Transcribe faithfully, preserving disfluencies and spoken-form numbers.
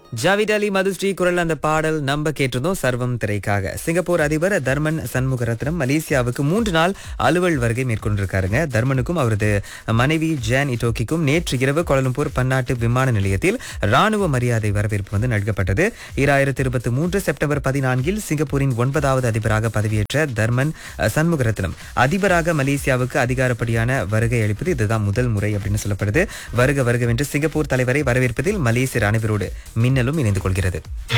ஜாவித் அலி மதுஸ்ரீ குரல் அந்த பாடல் நம்ம கேட்டிருந்தோம் சர்வம் திரைக்காக. சிங்கப்பூர் அதிபர் தர்மன் சண்முகரத்னம் மலேசியாவுக்கு மூன்று நாள் அலுவல் வருகை மேற்கொண்டிருக்காருங்க. தர்மனுக்கும் அவரது மனைவி ஜான் இட்டோக்கிக்கும் நேற்று இரவு கோலலம்பூர் பன்னாட்டு விமான நிலையத்தில் ராணுவ மரியாதை வரவேற்பு வந்து நல்கப்பட்டது. இரண்டாயிரத்தி இருபத்தி மூன்று செப்டம்பர் பதினான்கில் சிங்கப்பூரின் ஒன்பதாவது அதிபராக பதவியேற்ற தர்மன் சண்முகரத்னம் அதிபராக மலேசியாவுக்கு அதிகாரப்படியான வருகை அளிப்பது இதுதான் முதல் முறை அப்படின்னு சொல்லப்படுது. வருக வருகவென்று சிங்கப்பூர் தலைவரை வரவேற்பதில் மலேசியர் அனைவரோடு மின்னலும் இணைந்து கொள்கிறது.